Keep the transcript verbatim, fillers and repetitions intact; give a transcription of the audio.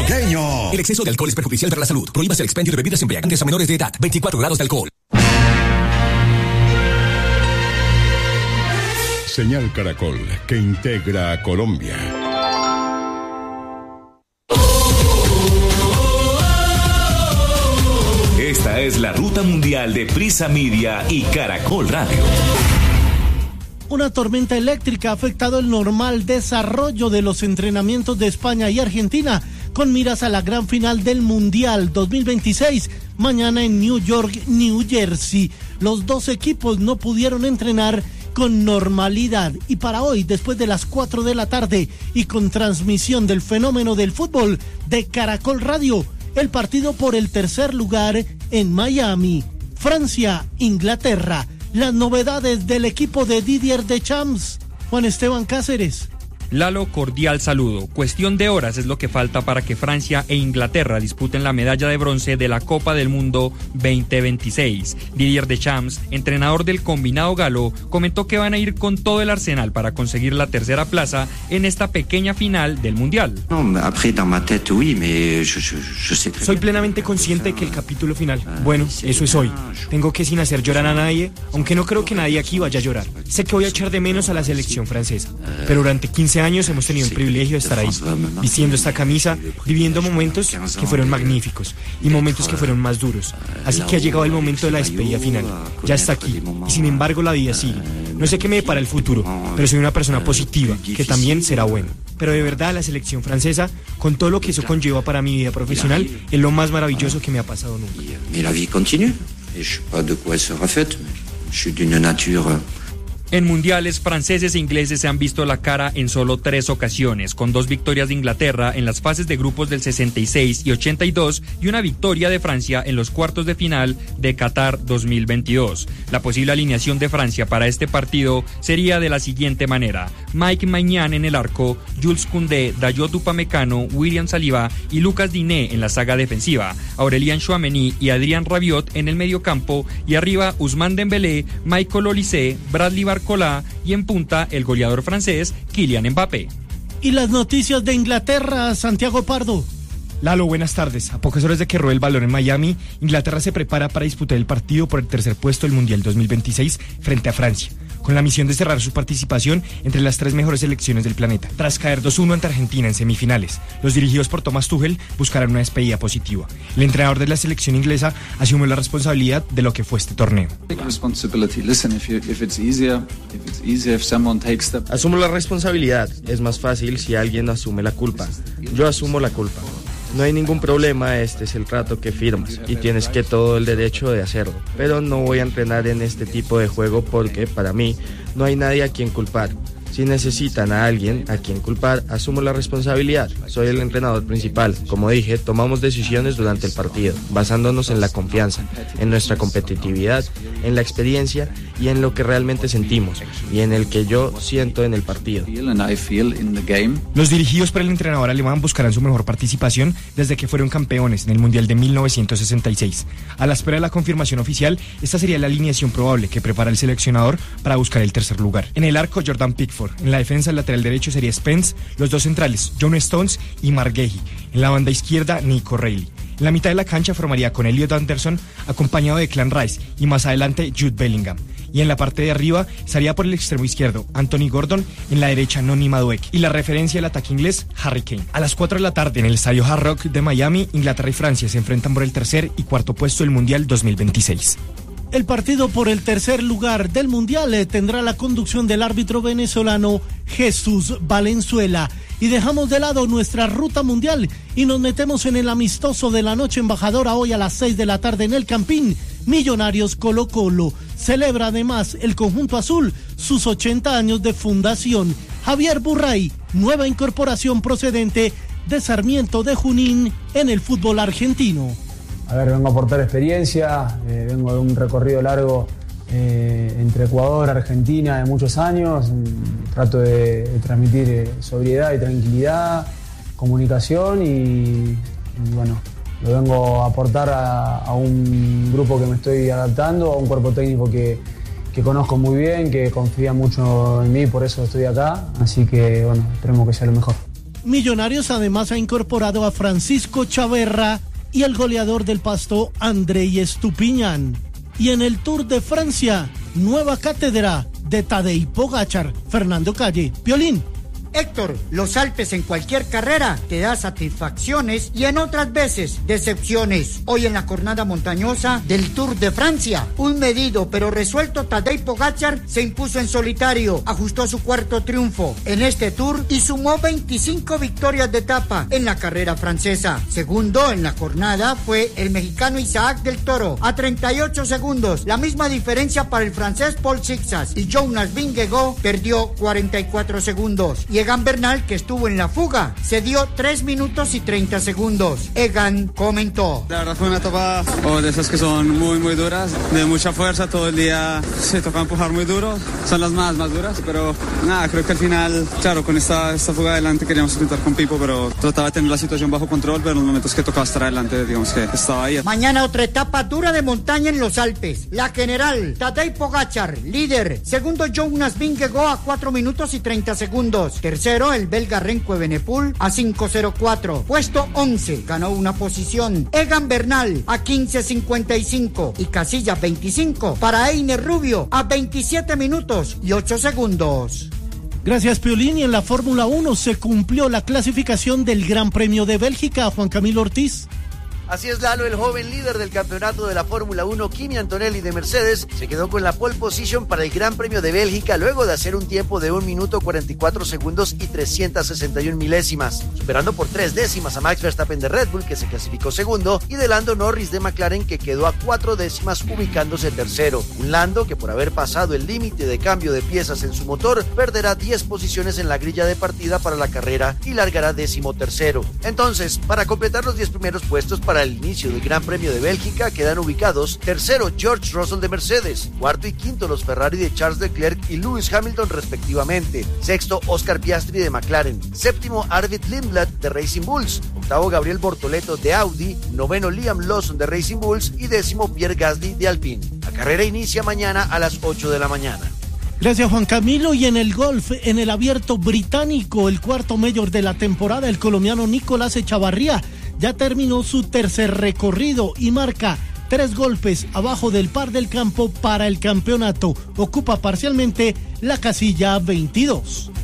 antioqueño. El exceso de alcohol es perjudicial para la salud. Prohíbase el expendio de bebidas embriagantes a menores de edad. veinticuatro grados de alcohol. Señal Caracol, que integra a Colombia. Esta es la ruta mundial de Prisa Media y Caracol Radio. Una tormenta eléctrica ha afectado el normal desarrollo de los entrenamientos de España y Argentina con miras a la gran final del Mundial dos mil veintiséis, mañana en New York, New Jersey. Los dos equipos no pudieron entrenar con normalidad y para hoy, después de las cuatro de la tarde y con transmisión del fenómeno del fútbol de Caracol Radio, el partido por el tercer lugar en Miami. Francia, Inglaterra. Las novedades del equipo de Didier Deschamps. Juan Esteban Cáceres. Lalo, cordial saludo. Cuestión de horas es lo que falta para que Francia e Inglaterra disputen la medalla de bronce de la Copa del Mundo veinte veintiséis. Didier Deschamps, entrenador del combinado galo, comentó que van a ir con todo el arsenal para conseguir la tercera plaza en esta pequeña final del Mundial. Soy plenamente consciente de que el capítulo final, bueno, eso es hoy. Tengo que sin hacer llorar a nadie, aunque no creo que nadie aquí vaya a llorar. Sé que voy a echar de menos a la selección francesa, pero durante quince años hemos tenido el privilegio de estar ahí, vistiendo esta camisa, viviendo momentos que fueron magníficos y momentos que fueron más duros. Así que ha llegado el momento de la despedida final. Ya está aquí y sin embargo la vida sigue. No sé qué me depara el futuro, pero soy una persona positiva, que también será bueno. Pero de verdad la selección francesa, con todo lo que eso conlleva para mi vida profesional, es lo más maravilloso que me ha pasado nunca. Mais la vie continue. Et je sais pas de quoi elle sera faite, mais je suis d'une nature... En mundiales, franceses e ingleses se han visto la cara en solo tres ocasiones, con dos victorias de Inglaterra en las fases de grupos del sesenta y seis y ochenta y dos y una victoria de Francia en los cuartos de final de Qatar dos mil veintidós. La posible alineación de Francia para este partido sería de la siguiente manera: Mike Maignan en el arco, Jules Koundé, Dayot Upamecano, William Saliba y Lucas Diné en la saga defensiva, Aurélien Tchouaméni y Adrien Rabiot en el mediocampo y arriba Ousmane Dembélé, Michael Olise, Bradley Barcola y en punta el goleador francés Kylian Mbappé. Y las noticias de Inglaterra, Santiago Pardo. Lalo, buenas tardes. A pocas horas de que ruede el balón en Miami, Inglaterra se prepara para disputar el partido por el tercer puesto del Mundial dos mil veintiséis frente a Francia, con la misión de cerrar su participación entre las tres mejores selecciones del planeta. Tras caer dos uno ante Argentina en semifinales, los dirigidos por Thomas Tuchel buscarán una despedida positiva. El entrenador de la selección inglesa asumió la responsabilidad de lo que fue este torneo. Asumo la responsabilidad. Es más fácil si alguien asume la culpa. Yo asumo la culpa. No hay ningún problema, este es el trato que firmas y tienes que todo el derecho de hacerlo. Pero no voy a entrenar en este tipo de juego porque, para mí, no hay nadie a quien culpar. Si necesitan a alguien a quien culpar, asumo la responsabilidad. Soy el entrenador principal. Como dije, tomamos decisiones durante el partido, basándonos en la confianza, en nuestra competitividad, en la experiencia y en lo que realmente sentimos y en el que yo siento en el partido. Los dirigidos por el entrenador alemán buscarán su mejor participación desde que fueron campeones en el Mundial de mil novecientos sesenta y seis. A la espera de la confirmación oficial, esta sería la alineación probable que prepara el seleccionador para buscar el tercer lugar. En el arco, Jordan Pickford. En la defensa, el lateral derecho sería Spence. Los dos centrales, John Stones y Mark Guehi. En la banda izquierda, Nico Reilly. En la mitad de la cancha formaría con Elliot Anderson, acompañado de Declan Rice y más adelante Jude Bellingham. Y en la parte de arriba estaría por el extremo izquierdo Anthony Gordon, en la derecha Noni Madueke y la referencia del ataque inglés Harry Kane. A las cuatro de la tarde en el estadio Hard Rock de Miami, Inglaterra y Francia se enfrentan por el tercer y cuarto puesto del Mundial dos mil veintiséis. El partido por el tercer lugar del Mundial eh, tendrá la conducción del árbitro venezolano Jesús Valenzuela. Y dejamos de lado nuestra ruta mundial y nos metemos en el amistoso de la noche embajadora hoy a las seis de la tarde en el Campín. Millonarios Colo Colo. Celebra además el conjunto azul sus ochenta años de fundación. Javier Burray, nueva incorporación procedente de Sarmiento de Junín en el fútbol argentino. A ver, vengo a aportar experiencia, eh, vengo de un recorrido largo eh, entre Ecuador, Argentina de muchos años. Trato de, de transmitir eh, sobriedad y tranquilidad, comunicación y, y bueno, lo vengo a aportar a, a un grupo que me estoy adaptando, a un cuerpo técnico que, que conozco muy bien, que confía mucho en mí, por eso estoy acá. Así que bueno, esperemos que sea lo mejor. Millonarios además ha incorporado a Francisco Chaverra y el goleador del Pasto, Andrei Estupiñán. Y en el Tour de Francia, nueva cátedra de Tadej Pogačar. Fernando Calle, Piolín. Héctor, los Alpes en cualquier carrera te da satisfacciones y en otras veces decepciones. Hoy en la jornada montañosa del Tour de Francia, un medido pero resuelto Tadej Pogačar se impuso en solitario, ajustó su cuarto triunfo en este Tour y sumó veinticinco victorias de etapa en la carrera francesa. Segundo en la jornada fue el mexicano Isaac del Toro a treinta y ocho segundos, la misma diferencia para el francés Paul Sixas, y Jonas Vingegaard perdió cuarenta y cuatro segundos. Y Egan Bernal, que estuvo en la fuga, se dio tres minutos y treinta segundos. Egan comentó: la verdad fue una etapa oh, de esas que son muy muy duras, de mucha fuerza, todo el día se toca empujar muy duro, son las más más duras, pero nada, creo que al final, claro, con esta, esta fuga adelante queríamos intentar con Pipo, pero trataba de tener la situación bajo control, pero en los momentos que tocaba estar adelante, digamos que estaba ahí. Mañana otra etapa dura de montaña en los Alpes. La general, Tadej Pogačar, líder. Segundo, Jonas Vingegaard a cuatro minutos y treinta segundos. Tercero, el belga Remco Evenepoel a cinco cero cuatro. Puesto once, ganó una posición. Egan Bernal a quince cincuenta y cinco. Y casilla veinticinco para Einer Rubio a veintisiete minutos y ocho segundos. Gracias, Piolín. Y en la Fórmula uno se cumplió la clasificación del Gran Premio de Bélgica. Juan Camilo Ortiz. Así es, Lalo, el joven líder del campeonato de la Fórmula uno, Kimi Antonelli de Mercedes, se quedó con la pole position para el Gran Premio de Bélgica luego de hacer un tiempo de un minuto cuarenta y cuatro segundos y trescientas sesenta y una milésimas, superando por tres décimas a Max Verstappen de Red Bull, que se clasificó segundo, y de Lando Norris de McLaren, que quedó a cuatro décimas ubicándose tercero. Un Lando que, por haber pasado el límite de cambio de piezas en su motor, perderá diez posiciones en la grilla de partida para la carrera y largará décimo tercero. Entonces, para completar los diez primeros puestos para el inicio del Gran Premio de Bélgica, quedan ubicados tercero George Russell de Mercedes, cuarto y quinto los Ferrari de Charles Leclerc y Lewis Hamilton respectivamente, sexto Oscar Piastri de McLaren, séptimo Arvid Lindblad de Racing Bulls, octavo Gabriel Bortoleto de Audi, noveno Liam Lawson de Racing Bulls y décimo Pierre Gasly de Alpine. La carrera inicia mañana a las ocho de la mañana. Gracias, Juan Camilo. Y en el golf, en el Abierto Británico, el cuarto mayor de la temporada, el colombiano Nicolás Echavarría ya terminó su tercer recorrido y marca tres golpes abajo del par del campo para el campeonato. Ocupa parcialmente la casilla veintidós.